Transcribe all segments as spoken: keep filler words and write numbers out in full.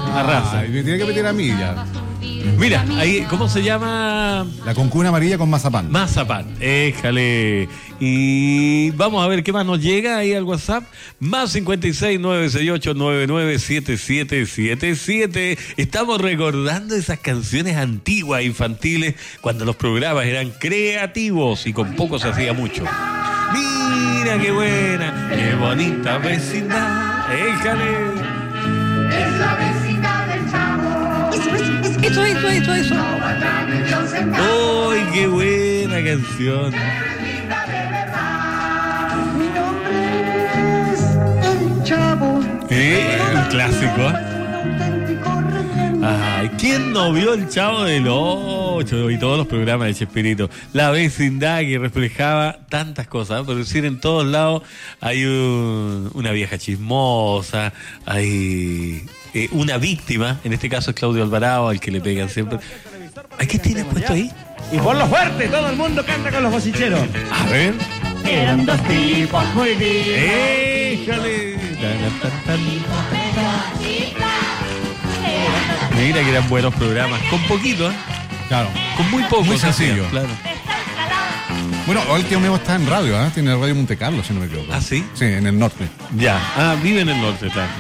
Arrasa. Y me tiene que meter a mí ya. Mira, ahí, ¿cómo se llama? La concuna amarilla con mazapán. Mazapán, éjale. Y vamos a ver qué más nos llega ahí al WhatsApp. Más cincuenta y seis, nueve seis ocho, nueve nueve siete siete siete siete. Estamos recordando esas canciones antiguas, infantiles, cuando los programas eran creativos y con poco se hacía mucho. Mira qué buena, qué bonita vecindad, éjale. Es la vecindad del Chavo. Eso, eso, eso, eso. ¡Ay, qué buena canción! Mi nombre es el Chavo. ¿Eh? Un clásico. Un auténtico referente. Ay, ¿quién no vio el Chavo del Ocho y todos los programas de Chespirito? La vecindad que reflejaba tantas cosas, ¿eh? Por decir, en todos lados hay un, una vieja chismosa, hay eh, una víctima, en este caso es Claudio Alvarado, al que le pegan siempre. ¿Ay, qué tienes puesto ahí? Y por lo fuerte, todo el mundo canta con los bocicheros. A ver. Eran dos tipos muy bien. ¡Éjale! Mira que eran buenos programas, con poquito, ¿eh? Claro. Con muy poco. Muy se hacía, sencillo. claro. Bueno, hoy el tío mío está en radio, ¿eh? Tiene Radio Monte Carlo, si no me equivoco. ¿Ah, sí? Sí, en el norte. Ya. Ah, vive en el norte, claro.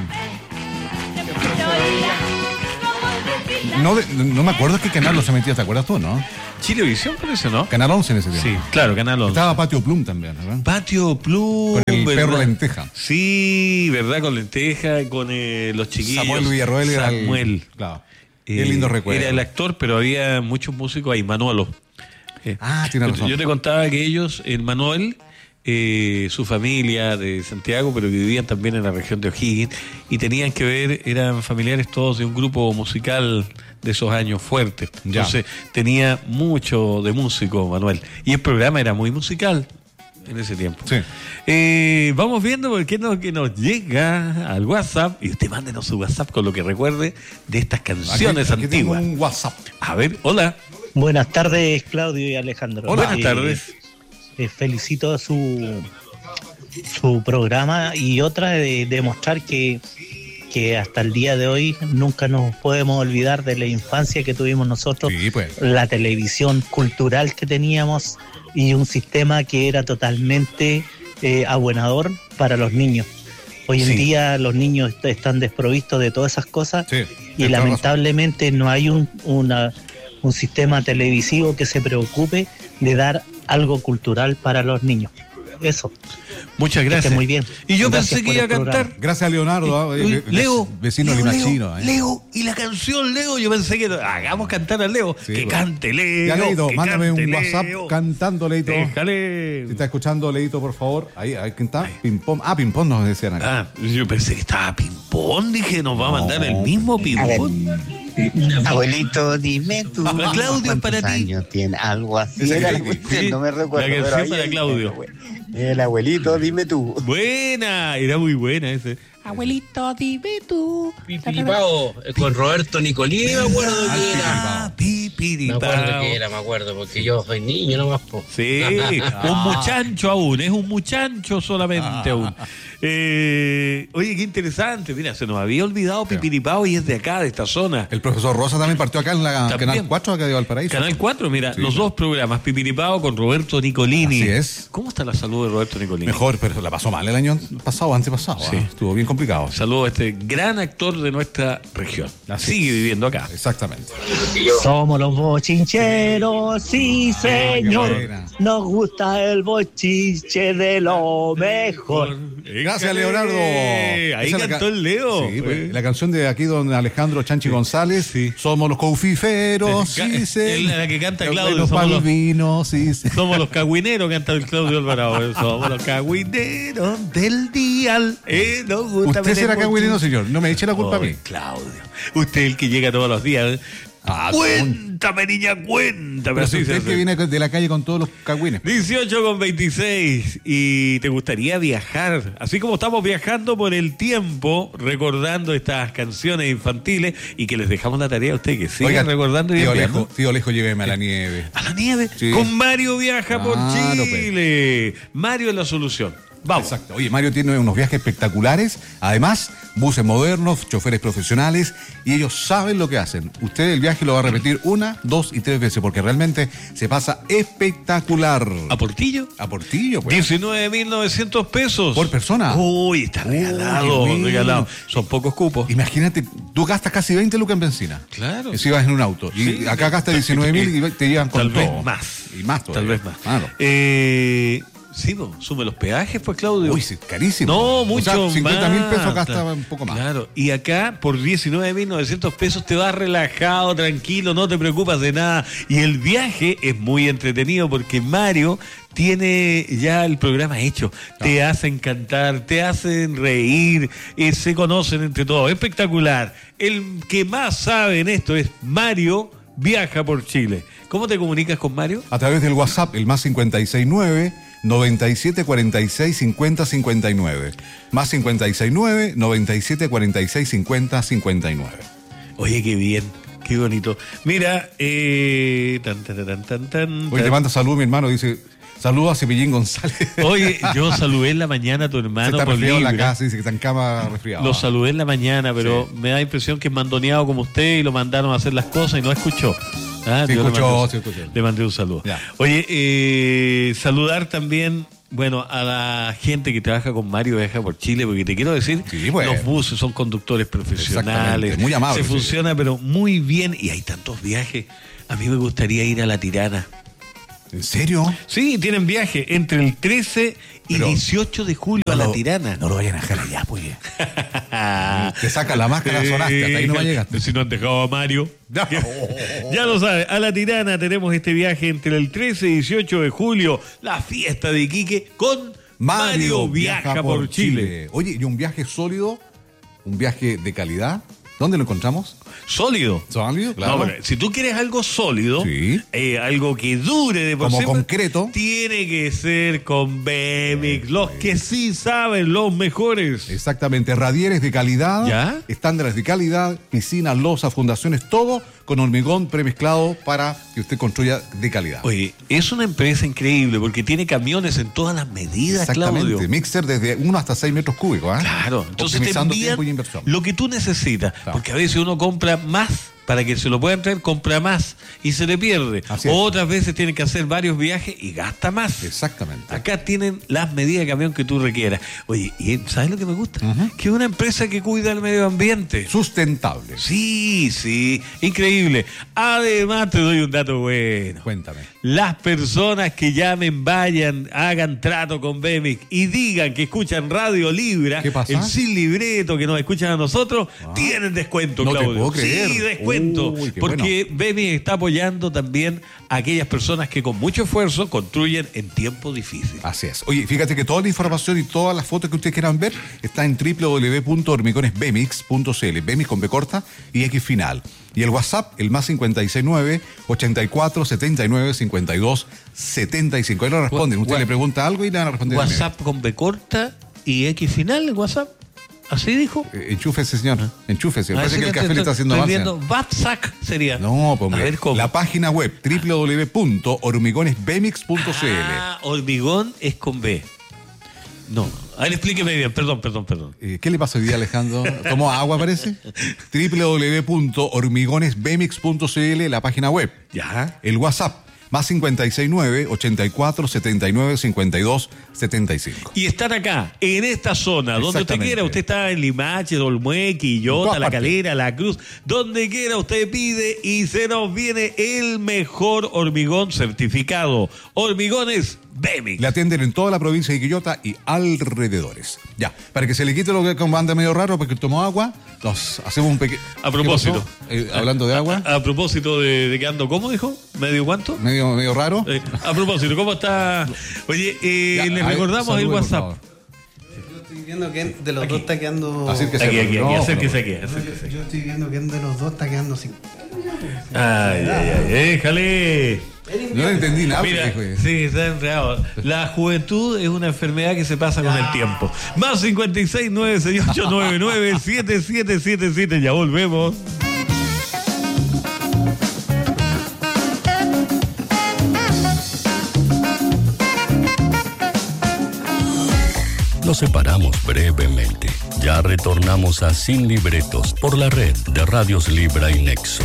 No, de- no me acuerdo qué canal lo se metía, ¿te acuerdas tú, no? Chilevisión, por eso, ¿no? Canal once en ese tiempo. Sí, claro, Canal once. Estaba Patio Plum también, ¿verdad? Patio Plum. Con el ¿verdad? perro lenteja. Sí, ¿verdad? Con lenteja, con eh, los chiquillos. Samuel Villarroel era el- Samuel. Claro. Eh, Qué lindo recuerdo. Era el actor, pero había muchos músicos ahí, Manolo. Eh, Ah, tiene yo- razón. Yo te contaba que ellos, el Manuel, eh, su familia de Santiago, pero que vivían también en la región de O'Higgins, y tenían que ver, eran familiares todos de un grupo musical de esos años fuertes. Ya. Entonces tenía mucho de músico, Manuel. Y el programa era muy musical en ese tiempo. Sí. Eh, vamos viendo por qué no, que nos llega al WhatsApp, y usted mándenos su WhatsApp con lo que recuerde de estas canciones Aquí- aquí tengo antiguas. un WhatsApp. A ver, hola. Buenas tardes, Claudio y Alejandro. Hola, buenas Eh, tardes. eh, felicito su su programa y otra de demostrar que, que hasta el día de hoy nunca nos podemos olvidar de la infancia que tuvimos nosotros, Sí, pues. la televisión cultural que teníamos y un sistema que era totalmente eh, abonador para los niños. Hoy en Sí. día los niños est- están desprovistos de todas esas cosas Sí. y tienes razón. lamentablemente no hay un, una, un sistema televisivo que se preocupe de dar algo cultural para los niños. Eso. Muchas Que gracias. esté muy bien. Y yo Gracias pensé que por iba a el programa. cantar. Gracias a Leonardo, ¿ah? Eh, Leo, vecino Leo, limachino. Leo, ¿eh? Leo, y la canción Leo, yo pensé que hagamos cantar a Leo. Sí, que pues. cante Leo. Ya, Leito, que mándame cante un WhatsApp Leo. cantando, Leito. Déjale. Si está escuchando, Leito, por favor. Ahí, ahí, ¿quién está? Ping-pong. Ah, Ping-pong nos decían acá. Ah, yo pensé que estaba Pimpón, dije, nos va a mandar el mismo Pimpón. Abuelito, dime tú. Para Claudio, ¿cuántos para ti. años tiene? Algo así. Ese Era que- la cuestión, sí, no me recuerdo. la canción pero ahí para el- Claudio. El abuelito, dime tú. Buena, era muy buena ese. Abuelito, dime tú. Pipiripao, eh, con Roberto Nicolini, me acuerdo que era. Ah, Me pipiripao. acuerdo que era, me acuerdo, porque yo soy niño nomás, po. Sí, un muchacho aún, es un muchacho solamente aún. Eh, oye, qué interesante, mira, se nos había olvidado Pipiripao y es de acá, de esta zona. El profesor Rosa también partió acá en la También. Canal cuatro, acá de Valparaíso. Canal cuatro, mira, Sí. los dos programas, Pipiripao con Roberto Nicolini. Así es. ¿Cómo está la salud de Roberto Nicolini? Mejor, pero la pasó mal el año pasado, antepasado. Sí. ¿ah? Estuvo bien complicado. Saludo a este gran actor de nuestra región. Así Sigue es. viviendo acá. Exactamente. Somos los bochincheros, sí señor. buena. Nos gusta el bochinche de lo mejor. Gracias, Leonardo. Ahí Esa es la cantó ca- el Leo. Sí, pues, Eh. la canción de aquí, don Alejandro Chanchi González. Sí. Somos los coufiferos, Sí, sí, ca- sí. es la que canta Los Claudio, buenos somos los- palvinos, sí, sí. Somos los cagüineros, canta el Claudio Alvarado. Somos los cagüineros del dial. Eh, nos gusta Usted meter será cagüinero, bochinche. señor. No me eche la culpa a Ay, mí. Claudio. Usted es el que llega todos los días. ¿eh? Ah, Cuéntame, niña, cuéntame. Pero si Así se usted hace. que viene de la calle con todos los cagüines. dieciocho con veintiséis y te gustaría viajar, así como estamos viajando por el tiempo, recordando estas canciones infantiles y que les dejamos la tarea a usted que siga Oiga, recordando y tío enviando. Lejo, tío Lejo, lléveme a la nieve. A la nieve, Sí. con Mario viaja por Claro, Chile. Mario es la solución. Vamos. Exacto. Oye, Mario tiene unos viajes espectaculares. Además, buses modernos, choferes profesionales, y ellos saben lo que hacen. Usted el viaje lo va a repetir una, dos y tres veces, porque realmente se pasa espectacular. ¿A Portillo? A Portillo, pues. diecinueve mil novecientos pesos. ¿Por persona? Uy, está regalado, Uy, qué regalado. bueno. Son pocos cupos. Imagínate, tú gastas casi veinte lucas en benzina. Claro. Si vas en un auto. Y Sí. acá gastas diecinueve mil y te llevan con Tal vez todo. más. Y más todavía. Tal vez más. Claro. Eh, sí, no, sume los peajes, pues, Claudio. Uy, sí, carísimo. No, mucho O sea, cincuenta mil más. pesos gasta un poco más. Claro, y acá por diecinueve mil novecientos pesos te vas relajado, tranquilo, no te preocupas de nada. Y el viaje es muy entretenido porque Mario tiene ya el programa hecho. Te hacen cantar, te hacen reír, eh, se conocen entre todos. Espectacular. El que más sabe en esto es Mario Viaja por Chile. ¿Cómo te comunicas con Mario? A través del WhatsApp, el más cincuenta y seis nueve, noventa y siete cuarenta y seis, cincuenta cincuenta y nueve. Más cincuenta y seis nueve, noventa y siete cuarenta y seis, cincuenta cincuenta y nueve. Oye, qué bien, qué bonito. Mira, eh... Tan, tan, tan, tan, tan, Oye, te manda salud mi hermano, dice, saludos a Cepillín González. Oye, yo saludé en la mañana a tu Se hermano está por resfriado en la Libra. casa, dice que está en cama resfriado. Lo saludé en la mañana, pero Sí. me da impresión que es mandoneado como usted y lo mandaron a hacer las cosas y no escuchó. Ah, Sí yo le escuchó, mandé- sí escuchó. Le mandé un saludo. Ya. Oye, eh, saludar también, bueno, a la gente que trabaja con Mario Viaja por Chile, porque te quiero decir, Sí, pues. los buses son conductores profesionales. Exactamente, muy amables, Se sí. funciona, pero muy bien, y hay tantos viajes. A mí me gustaría ir a La Tirana. ¿En serio? Sí, tienen viaje entre el trece y Pero- dieciocho de julio a No La lo- Tirana. No lo vayan a dejar allá, pues. Te saca la máscara, sonaste, hasta ahí no va a llegar. Si no han dejado a Mario. Ya. Ya lo sabe, a La Tirana tenemos este viaje entre el trece y dieciocho de julio, la fiesta de Iquique con Mario, Viaja, por Chile. Oye, y un viaje sólido, un viaje de calidad. ¿Dónde lo encontramos? Sólido. Sólido, claro. No, porque si tú quieres algo sólido, Sí. eh, algo que dure de por Como siempre, concreto. tiene que ser con Bemix, los que sí saben, los mejores. Exactamente, radieres de calidad, ¿Ya? estándares de calidad, piscinas, losas, fundaciones, todo con hormigón premezclado para que usted construya de calidad. Oye, es una empresa increíble porque tiene camiones en todas las medidas, Exactamente, Claudio. mixer desde uno hasta seis metros cúbicos. ¿eh? Claro, entonces te Optimizando envían tiempo y inversión. lo que tú necesitas, Claro. porque a veces uno compra más para que se lo puedan traer, compra más y se le pierde. Así es. Otras veces tiene que hacer varios viajes y gasta más. Exactamente. Acá tienen las medidas de camión que tú requieras. Oye, ¿y sabes lo que me gusta? Ujú. Que es una empresa que cuida el medio ambiente. Sustentable. Sí, sí, increíble. Además, te doy un dato bueno. Cuéntame. Las personas que llamen, vayan, hagan trato con Bemix y digan que escuchan Radio Libra, ¿Qué pasa? el sin libreto que nos escuchan a nosotros, Ah. tienen descuento, No te Claudio. puedo creer. Sí, descuento. Uy, qué porque Bemix está apoyando también a aquellas personas que con mucho esfuerzo construyen en tiempo difícil. Así es. Oye, fíjate que toda la información y todas las fotos que ustedes quieran ver está en w w w punto hormigonesbemix punto c l. Bemix con B corta y X final. Y el WhatsApp, el más cincuenta y seis nueve, ochenta y cuatro, setenta y nueve, cincuenta y dos, setenta y cinco. Ahí lo responden. Usted Gua- le pregunta algo y le van a responder. WhatsApp con B corta y X final, el WhatsApp. ¿Así dijo? Eh, enchúfese, señor. Enchúfese. Ah, Parece sí, que el te- café le te- está haciendo estoy avance. viendo WhatsApp sería. No, pues A hombre. ver cómo. La página web, w w w punto hormigonesbemix punto c l. Ah, hormigón es con B. No. A ver, explíqueme bien. Perdón, perdón, perdón. Eh, ¿Qué le pasa hoy día, Alejandro? ¿Tomó agua, parece? w w w punto hormigonesbemix punto c l, la página web. Ya. El WhatsApp, más cincuenta y seis nueve, ochenta y cuatro, setenta y nueve, cincuenta y dos, setenta y cinco. Y están acá, en esta zona, donde usted Exactamente. quiera. Usted está en Limache, Dolmue, En Quillota, todas La partes. Calera, La Cruz. Donde quiera usted pide y se nos viene el mejor hormigón certificado. Hormigones Bemix. Le atienden en toda la provincia de Quillota y alrededores. Ya, para que se le quite lo que anda medio raro porque tomó agua, nos hacemos un pequeño... A propósito. Eh, hablando de agua, A, a propósito de, de que ando, ¿cómo dijo? ¿Medio cuánto? medio, medio raro. Eh, a propósito, ¿cómo está? Oye, eh, Ya, les a ver, recordamos el salude, por WhatsApp. favor. Yo estoy viendo que de los dos está quedando. Acérquese. Aquí, aquí, aquí, No, acérquese no. aquí, acérquese aquí. Yo estoy viendo que de los dos está quedando sin. Ay, ay, ay, déjale. No entendí nada. Mira, hijo de- sí, está enredado. La juventud es una enfermedad que se pasa con el tiempo. Más cincuenta y seis, nueve seis ocho, nueve nueve, siete siete siete siete. Ya volvemos. Los separamos brevemente. Ya retornamos a Sin Libretos por la red de Radios Libra y Nexo.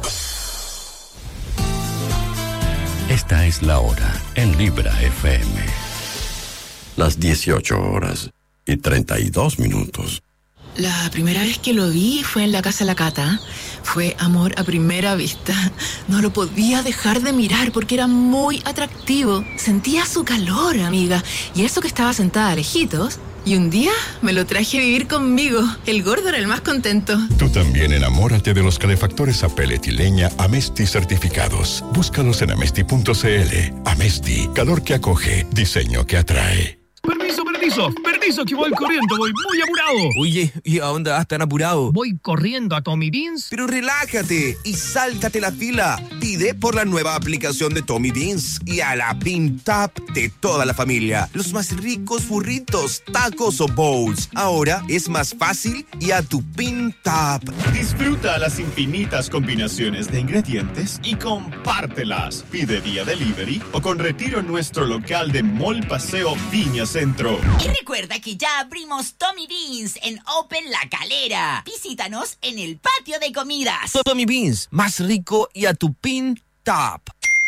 Esta es la hora en Libra F M. Las dieciocho horas y treinta y dos minutos. La primera vez que lo vi fue en la casa de la Cata. Fue amor a primera vista. No lo podía dejar de mirar porque era muy atractivo. Sentía su calor, amiga. Y eso que estaba sentada a lejitos. Y un día me lo traje a vivir conmigo. El gordo era el más contento. Tú también enamórate de los calefactores a pellet y leña Amesti certificados. Búscalos en amesti punto c l. Amesti, calor que acoge, diseño que atrae. Permiso, permiso, permiso que voy corriendo, voy muy apurado. Oye, ¿y a dónde vas tan apurado? Voy corriendo a Tommy Beans. Pero relájate y sáltate la fila. Pide por la nueva aplicación de Tommy Beans y a la Bean Tap de toda la familia. Los más ricos burritos, tacos o bowls. Ahora es más fácil y a tu Bean Tap. Disfruta las infinitas combinaciones de ingredientes y compártelas. Pide vía delivery o con retiro en nuestro local de Mall Paseo Viña Centro. Y recuerda que ya abrimos Tommy Beans en Open La Calera. Visítanos en el patio de comidas. Tommy Beans, más rico y a tu Pin Top.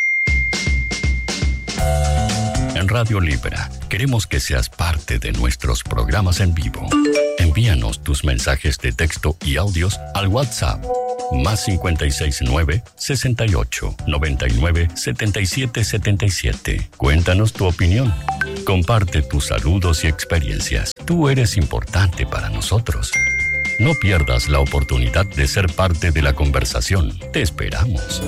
En Radio Libra, queremos que seas parte de nuestros programas en vivo. Envíanos tus mensajes de texto y audios al WhatsApp más cincuenta y seis nueve, sesenta y ocho, noventa y nueve, setenta y siete setenta y siete. Cuéntanos tu opinión. Comparte tus saludos y experiencias. Tú eres importante para nosotros. No pierdas la oportunidad de ser parte de la conversación. Te esperamos.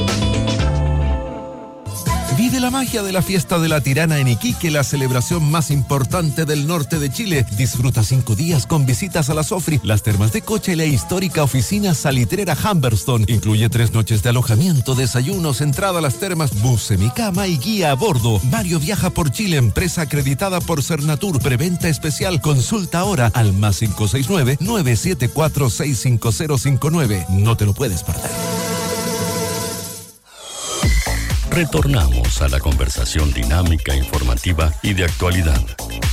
Vive la magia de la fiesta de la Tirana en Iquique, la celebración más importante del norte de Chile. Disfruta cinco días con visitas a la Sofri, las termas de Cocha y la histórica oficina salitrera Humberstone. Incluye tres noches de alojamiento, desayunos, entrada a las termas, bus, semicama y guía a bordo. Mario Viaja por Chile, empresa acreditada por Cernatur. Preventa especial. Consulta ahora al más cinco seis nueve, nueve siete cuatro, seis cinco cero cinco nueve. No te lo puedes perder. Retornamos a la conversación dinámica, informativa y de actualidad.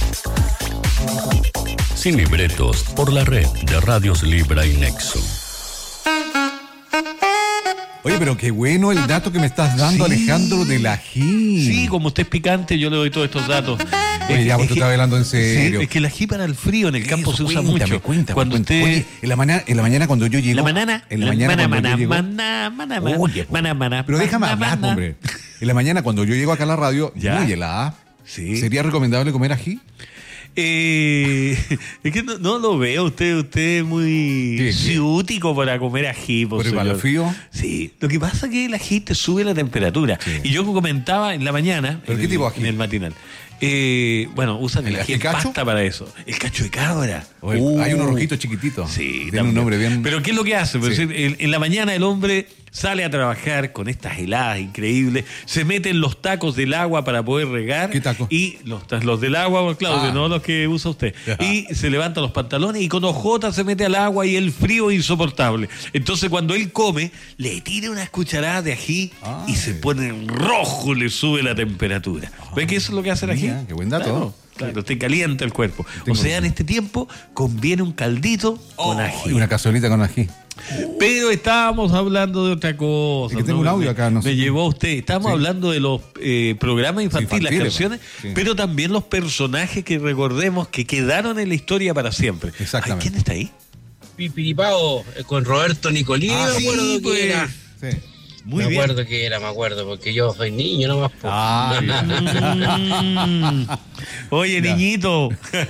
Sin libretos por la red de Radios Libra y Nexo. Oye, pero qué bueno el dato que me estás dando, sí. Alejandro, del ají. Sí, como usted es picante, yo le doy todos estos datos. Oye, ya, vos te estás hablando en serio. Sí, es que el ají para el frío en el campo Eso, se usa cuéntame, mucho. Cuéntame, cuando cuéntame. usted... Oye, en la mañana, en la mañana cuando yo llego. La mañana. En la mañana mana, cuando mana, yo llego. mana, mana, mana, Oye, mana, mana, pero déjame mana, hablar, mana. hombre. En la mañana cuando yo llego acá a la radio, ¿Ya? muy helada. Sí. ¿Sería recomendable comer ají? Eh, es que no, no lo veo, usted usted es muy ciútico para comer ají. ¿Por el balafrío? Sí, lo que pasa es que el ají te sube la temperatura. Sí. Y yo comentaba en la mañana, ¿pero en qué el, tipo de ají? En el matinal. Eh, bueno, usan el, ¿El ají ají en cacho? pasta para eso. El cacho de cabra. O el- Uh. hay unos rojitos chiquititos. Sí, Tiene también. un nombre bien. Pero ¿qué es lo que hace? Pues, Sí. en, en la mañana el hombre sale a trabajar con estas heladas increíbles, se mete en los tacos del agua para poder regar. ¿Qué tacos? Y los, los del agua, Claudio, Ah. no los que usa usted. Ajá. Y se levanta los pantalones y con hojotas se mete al agua y el frío es insoportable. Entonces cuando él come, le tira unas cucharadas de ají Ay. y se pone rojo, le sube la temperatura. ¿Ves que eso es lo que hace el ají? Mira, qué buen dato. Claro, claro, te calienta el cuerpo. Tengo O sea, en razón. este tiempo conviene un caldito con ají. Y una cazuelita con ají. Pero estábamos hablando de otra cosa. Es que tengo un audio Me- acá, no sé. Me llevó usted. Estábamos Sí. hablando de los eh, programas infantiles, las infantiles, canciones, sí. pero también los personajes que recordemos que quedaron en la historia para siempre. Exactamente. Ay, ¿quién está ahí? Pipiripao eh, con Roberto Nicolini, Ah, me sí, acuerdo que pues. era. Sí. Muy me bien. acuerdo que era, me acuerdo, porque yo soy niño nomás. po. Ah, Mm. Oye, Ya. niñito.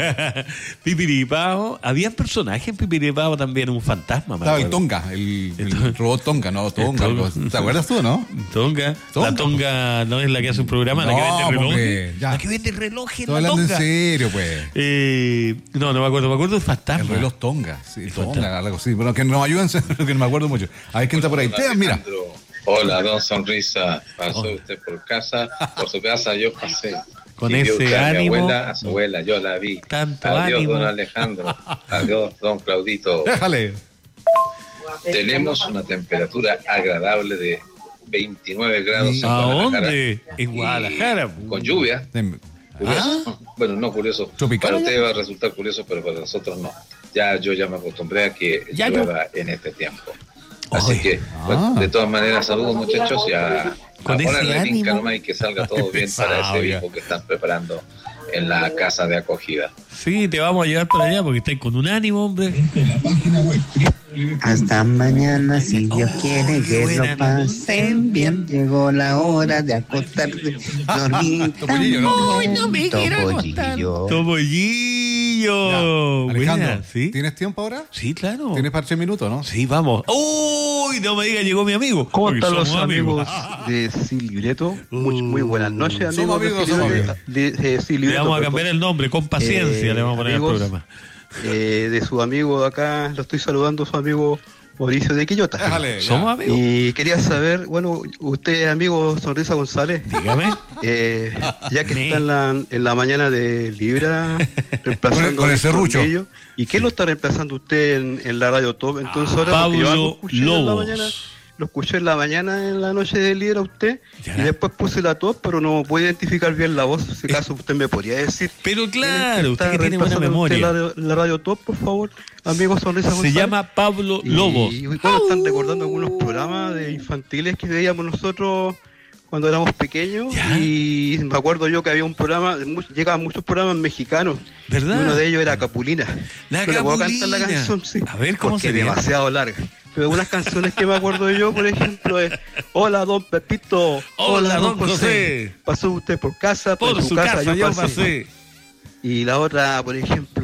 Pipiripao. Había personajes en Pipiripao también, un fantasma. me Estaba el acuerdo. Tonga, el, el robot Tonga, no, Tonga. El Tonga. algo- ¿Te acuerdas tú, no? Tonga. Tonga. La Tonga no es la que hace un programa, la que No, vende relojes. hombre, ya. La que vende relojes, Estoy la hablando en Tonga. serio, pues. Eh, no, no me acuerdo, me acuerdo del fantasma. El reloj Tonga, sí, El Tonga, fantasma. algo así. Bueno, que nos ayuden, que no me acuerdo mucho. A ver quién está por ahí. Esteban, mira. Hola, don Sonrisa. Pasó usted por casa, por su casa yo pasé. Con Y vio ese usted a mi ánimo. abuela, a su abuela, yo la vi. Tanto Adiós, ánimo. don Alejandro. Adiós, don Claudito. Déjale. Tenemos una temperatura agradable de veintinueve grados en ¿A Guadalajara. dónde? En Guadalajara. Con lluvia. curioso. Ah. Bueno, no curioso. ¿Tropical Para allá? ustedes va a resultar curioso, pero para nosotros no. Ya yo ya me acostumbré a que Ya llueva en este tiempo. Así Oye. que, Ah. bueno, de todas maneras, saludos muchachos y a, Con a ese ponerle ánimo. finca nomás y que salga todo bien para Pesado, ese ya. hijo que están preparando en la casa de acogida. Sí, te vamos a llevar para allá porque estáis con un ánimo, hombre. Hasta mañana, si Dios quiere que buena lo pasen bien. Llegó la hora de acostarse, dormir. Topollillo, ¿no? Ay, no me quiero acostar. Topollillo. Topollillo. Alejandro, Buena, ¿sí? ¿tienes tiempo ahora? Sí, claro. Tienes para tres minutos, ¿no? Sí, vamos. Uy, no me diga, llegó mi amigo. ¿Cómo Porque están los somos amigos de Silibreto? Muy, muy buenas noches, amigos. Somos amigos, de somos Silibreto- amigos. de, de Le Silibreto, vamos a perdón. cambiar el nombre, con paciencia Eh, le vamos a poner amigos, el programa. Eh, de su amigo acá, lo estoy saludando, su amigo Mauricio de Quillota. Déjale, ya. ¿Somos amigos? Y quería saber, bueno, usted, amigo Sonrisa González, Dígame. eh, ya que Me. está en la, en la mañana de Libra, reemplazando Con el a Néstor serrucho. Bello, ¿y qué lo está reemplazando usted en, en la radio Top? Entonces ahora porque yo algo Pablo escuché en la Lobos. mañana, lo escuché en la mañana en la noche de Libra a usted, Ya. y después puse la Top, pero no puedo identificar bien la voz. Si acaso usted me podría decir. Pero ¿quién es claro, usted está que tiene buena reemplazando usted memoria. La, la radio Top, por favor, amigo Sonrisa Se González. llama Pablo Lobos. Y, y bueno, están recordando algunos programas de infantiles que veíamos nosotros cuando éramos pequeños. Ya. Y me acuerdo yo que había un programa, mu- llegaban muchos programas mexicanos. ¿Verdad? Y uno de ellos era Capulina. La Yo le puedo Capulina. cantar la canción, sí. A ver, ¿cómo porque es sería? demasiado larga. Pero unas canciones que me acuerdo yo, por ejemplo, es Hola, don Pepito. Hola, don José. Pasó usted por casa, Por por, su casa yo pasé. pasé. Y la otra, por ejemplo,